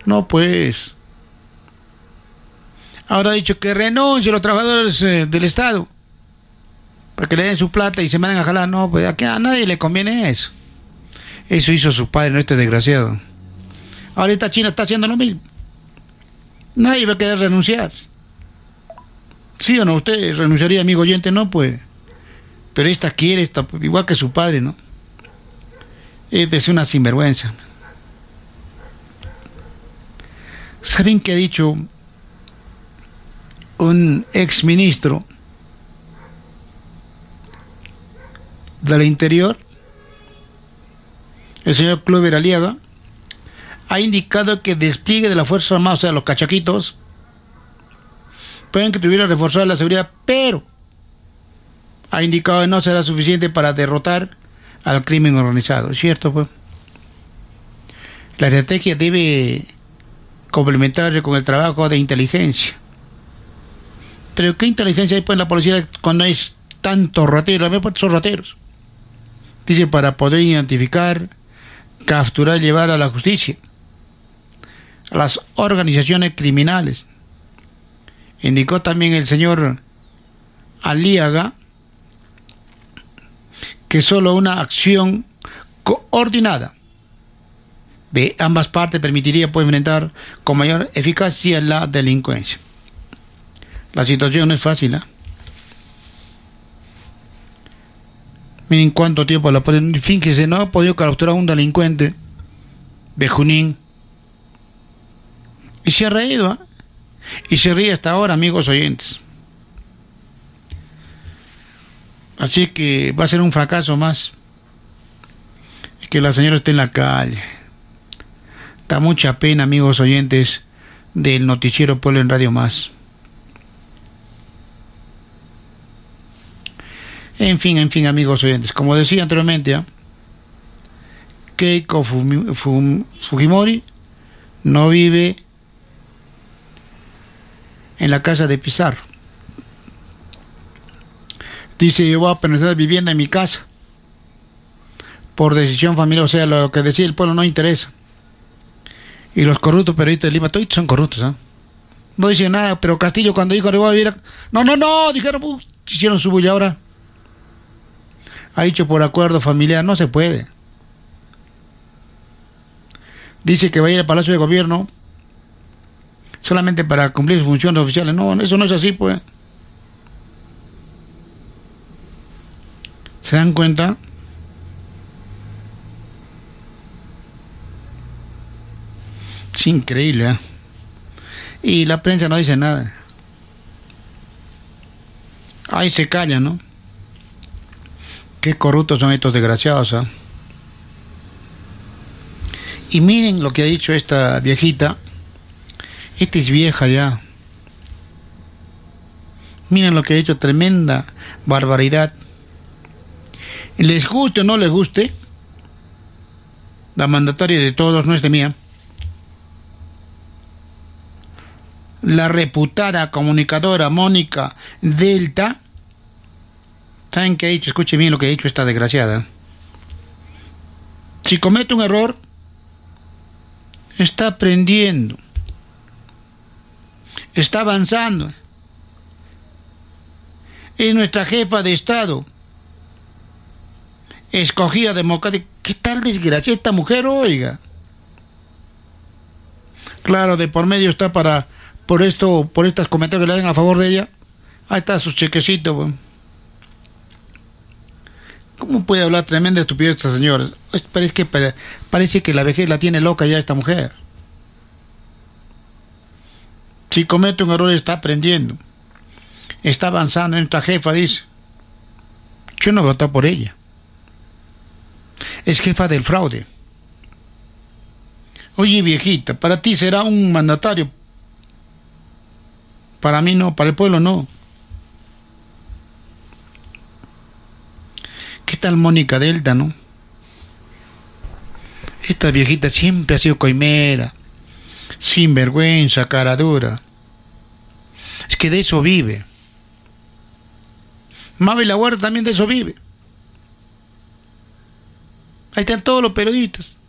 No, pues. Ahora ha dicho que renuncie a los trabajadores del Estado para que le den su plata y se manden a jalar. No, pues aquí a nadie le conviene eso. Eso hizo su padre, no este desgraciado. Ahora esta China está haciendo lo mismo. Nadie va a querer renunciar. ¿Sí o no? Usted renunciaría, amigo oyente, no, pues. Pero esta quiere, igual que su padre, ¿no? Es una sinvergüenza. ¿Saben qué ha dicho un exministro del Interior? El señor Clover Aliaga ha indicado que despliegue de la Fuerza Armada, o sea, los cachaquitos, pueden que tuviera reforzar la seguridad, pero ha indicado que no será suficiente para derrotar al crimen organizado, ¿cierto? Pues la estrategia debe complementarse con el trabajo de inteligencia. Pero ¿qué inteligencia hay pues en la policía cuando hay tantos rateros? La mayor parte son rateros. Dice, para poder identificar, capturar y llevar a la justicia a las organizaciones criminales. Indicó también el señor Aliaga que solo una acción coordinada de ambas partes permitiría pues enfrentar con mayor eficacia la delincuencia. La situación no es fácil, ¿eh? Miren cuánto tiempo la policía, fíjense, no ha podido capturar a un delincuente de Junín y se ha reído, ¿eh? Y se ríe hasta ahora, amigos oyentes. Así que va a ser un fracaso más que la señora esté en la calle. Da mucha pena, amigos oyentes del noticiero Pueblo en Radio Más. En fin, amigos oyentes, como decía anteriormente, ¿eh? Keiko Fujimori no vive en la casa de Pizarro. Dice, yo voy a permanecer vivienda en mi casa por decisión familiar, o sea, lo que decía el pueblo no interesa. Y los corruptos periodistas de Lima, todos son corruptos, ¿eh? No dicen nada, pero Castillo cuando dijo, voy a vivir no, dijeron, hicieron su bulla ahora. Ha dicho por acuerdo familiar, no se puede. Dice que va a ir al Palacio de Gobierno solamente para cumplir sus funciones oficiales. No, eso no es así, pues. ¿Se dan cuenta? Es increíble, ¿eh? Y la prensa no dice nada. Ahí se calla, ¿no? Qué corruptos son estos desgraciados, ¿eh? Y miren lo que ha dicho esta viejita. Esta es vieja ya. Miren lo que ha dicho, tremenda barbaridad. Les guste o no les guste, la mandataria de todos, no es de mía, la reputada comunicadora Mónica Delta, ¿saben qué ha dicho? Escuchen bien lo que ha dicho esta desgraciada. Si comete un error, está aprendiendo, está avanzando. Es nuestra jefa de Estado, escogida democrática. ¿Qué tal desgracia esta mujer, oiga? Claro, de por medio está por estos comentarios que le dan a favor de ella. Ahí está su chequecito, pues. ¿Cómo puede hablar tremenda estupidez esta señora? Parece que la vejez la tiene loca ya esta mujer. Si comete un error está aprendiendo, está avanzando. Nuestra jefa dice, yo no voy a votar por ella. Es jefa del fraude. Oye, viejita, para ti será un mandatario. Para mí no, para el pueblo no. ¿Qué tal Mónica Delta, no? Esta viejita siempre ha sido coimera, sinvergüenza, cara dura. Es que de eso vive. Mabel La Huerta también de eso vive. Ahí están todos los periodistas.